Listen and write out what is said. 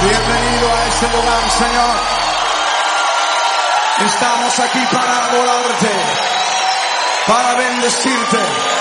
Bienvenido a este lugar, Señor. Estamos aquí para adorarte, para bendecirte.